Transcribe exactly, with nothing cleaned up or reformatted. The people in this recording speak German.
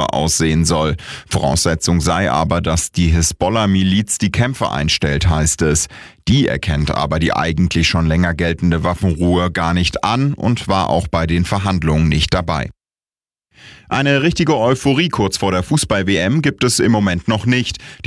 Terror aussehen soll. Voraussetzung sei aber, dass die Hisbollah-Miliz die Kämpfe einstellt, heißt es. Die erkennt aber die eigentlich schon länger geltende Waffenruhe gar nicht an und war auch bei den Verhandlungen nicht dabei. Eine richtige Euphorie kurz vor der Fußball-W M gibt es im Moment noch nicht.